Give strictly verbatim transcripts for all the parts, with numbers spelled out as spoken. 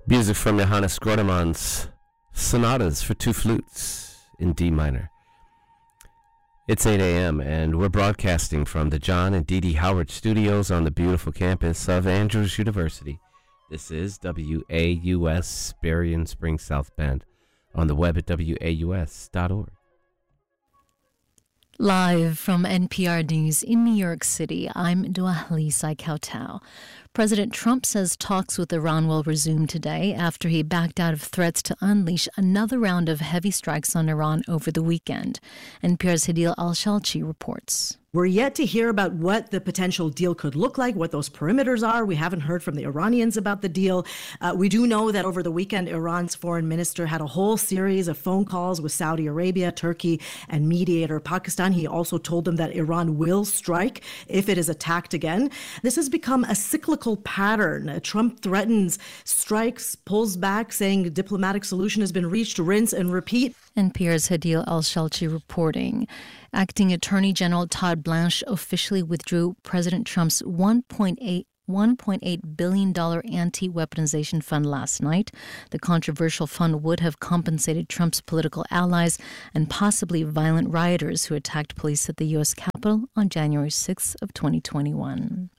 Music from Johannes Grottemann's Sonatas for Two Flutes in D minor. It's eight a.m. and we're broadcasting from the John and Dee Dee Howard Studios on the beautiful campus of Andrews University. This is W A U S, Berrien Springs, South Bend, on the web at W A U S dot org. Live from N P R News in New York City, I'm Duahli Saikautau. President Trump says talks with Iran will resume today after he backed out of threats to unleash another round of heavy strikes on Iran over the weekend. N P R's Hadil Al-Shalchi reports. We're yet to hear about what the potential deal could look like, what those perimeters are. We haven't heard from the Iranians about the deal. Uh, we do know that over the weekend, Iran's foreign minister had a whole series of phone calls with Saudi Arabia, Turkey, and mediator Pakistan. He also told them that Iran will strike if it is attacked again. This has become a cyclical pattern. Uh, Trump threatens strikes, pulls back, saying a diplomatic solution has been reached, rinse and repeat. N P R's Hadil Al-Shalchi reporting. Acting Attorney General Todd Blanche officially withdrew President Trump's one point eight billion dollars anti-weaponization fund last night. The controversial fund would have compensated Trump's political allies and possibly violent rioters who attacked police at the U S Capitol on January sixth of twenty twenty-one.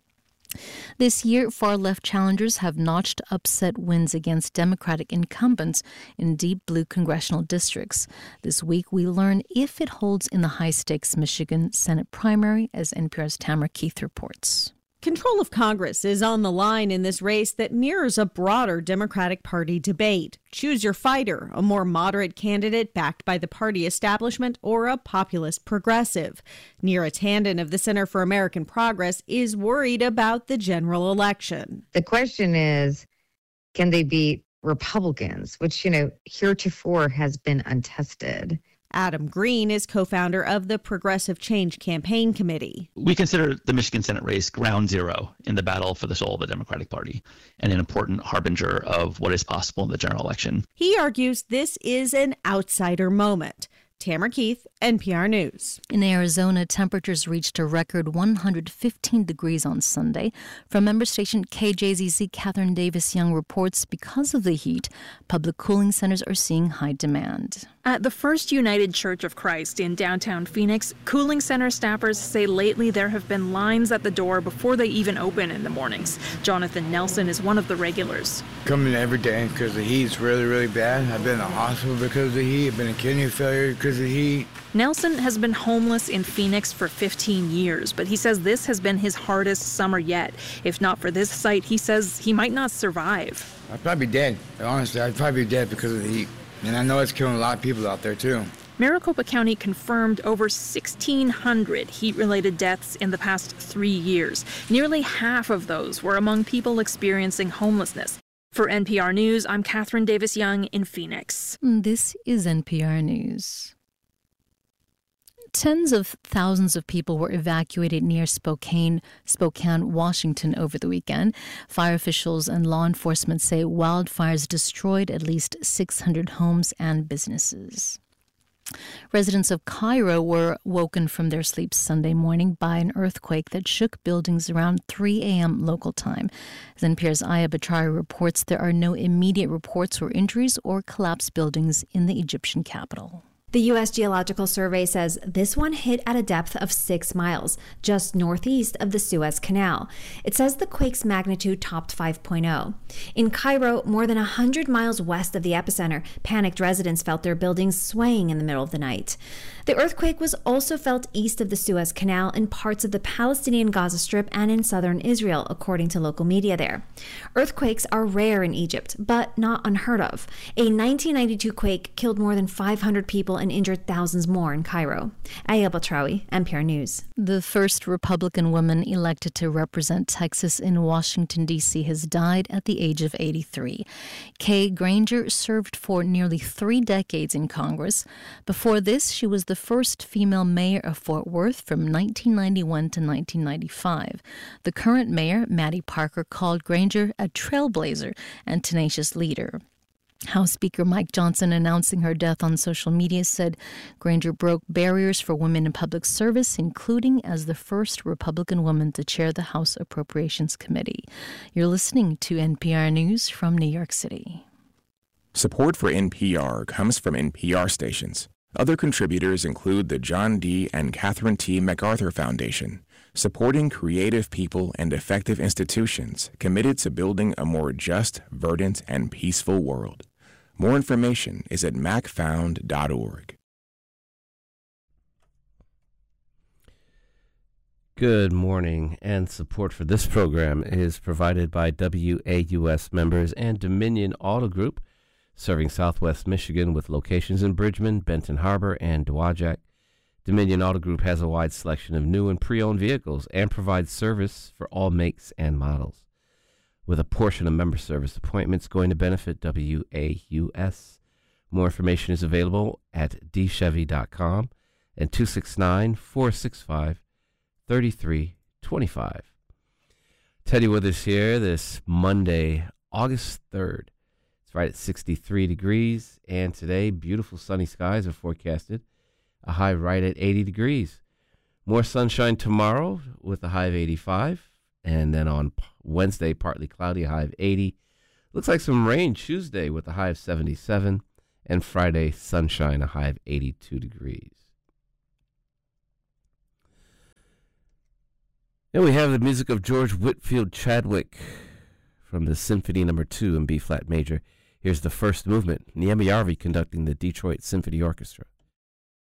This year, far-left challengers have notched upset wins against Democratic incumbents in deep blue congressional districts. This week, we learn if it holds in the high-stakes Michigan Senate primary, as N P R's Tamara Keith reports. Control of Congress is on the line in this race that mirrors a broader Democratic Party debate. Choose your fighter, a more moderate candidate backed by the party establishment or a populist progressive. Neera Tanden of the Center for American Progress is worried about the general election. The question is, can they beat Republicans, which, you know, heretofore has been untested? Adam Green is co-founder of the Progressive Change Campaign Committee. We consider the Michigan Senate race ground zero in the battle for the soul of the Democratic Party and an important harbinger of what is possible in the general election. He argues this is an outsider moment. Tamara Keith, N P R News. In Arizona, temperatures reached a record one hundred fifteen degrees on Sunday. From member station K J Z Z, Catherine Davis-Young reports because of the heat, public cooling centers are seeing high demand. At the First United Church of Christ in downtown Phoenix, cooling center staffers say lately there have been lines at the door before they even open in the mornings. Jonathan Nelson is one of the regulars. Coming every day because the heat's really, really bad. I've been in the hospital because of the heat. I've been in kidney failure because of the heat. Nelson has been homeless in Phoenix for fifteen years, but he says this has been his hardest summer yet. If not for this site, he says he might not survive. I'd probably be dead. Honestly, I'd probably be dead because of the heat. And I know it's killing a lot of people out there, too. Maricopa County confirmed over sixteen hundred heat-related deaths in the past three years. Nearly half of those were among people experiencing homelessness. For N P R News, I'm Catherine Davis-Young in Phoenix. This is N P R News. Tens of thousands of people were evacuated near Spokane, Spokane, Washington over the weekend. Fire officials and law enforcement say wildfires destroyed at least six hundred homes and businesses. Residents of Cairo were woken from their sleep Sunday morning by an earthquake that shook buildings around three a.m. local time. As N P R's Aya Batari reports, there are no immediate reports or injuries or collapsed buildings in the Egyptian capital. The U S Geological Survey says this one hit at a depth of six miles, just northeast of the Suez Canal. It says the quake's magnitude topped five point oh. In Cairo, more than one hundred miles west of the epicenter, panicked residents felt their buildings swaying in the middle of the night. The earthquake was also felt east of the Suez Canal in parts of the Palestinian Gaza Strip and in southern Israel, according to local media there. Earthquakes are rare in Egypt, but not unheard of. A nineteen ninety-two quake killed more than five hundred people and injured thousands more in Cairo. Aya Batrawi, N P R News. The first Republican woman elected to represent Texas in Washington, D C has died at the age of eighty-three. Kay Granger served for nearly three decades in Congress. Before this, she was the first female mayor of Fort Worth from nineteen ninety-one to nineteen ninety-five. The current mayor, Maddie Parker, called Granger a trailblazer and tenacious leader. House Speaker Mike Johnson, announcing her death on social media, said Granger broke barriers for women in public service, including as the first Republican woman to chair the House Appropriations Committee. You're listening to N P R News from New York City. Support for N P R comes from N P R stations. Other contributors include the John D. and Catherine T. MacArthur Foundation, supporting creative people and effective institutions committed to building a more just, verdant, and peaceful world. More information is at mac found dot org. Good morning, and support for this program is provided by W A U S members and Dominion Auto Group, serving Southwest Michigan with locations in Bridgman, Benton Harbor, and Dowagiac. Dominion Auto Group has a wide selection of new and pre-owned vehicles and provides service for all makes and models, with a portion of member service appointments going to benefit W A U S. More information is available at d chevy dot com and two six nine, four six five, three three two five. Teddy Withers here this Monday, August third. It's right at sixty-three degrees, and today beautiful sunny skies are forecasted, a high right at eighty degrees. More sunshine tomorrow with a high of eighty-five, and then on Wednesday, partly cloudy, a high of eighty. Looks like some rain Tuesday with a high of seventy-seven, and Friday, sunshine, a high of eighty-two degrees. And we have the music of George Whitfield Chadwick from the Symphony Number Two in B-flat major. Here's the first movement, Niemi Yarvi conducting the Detroit Symphony Orchestra.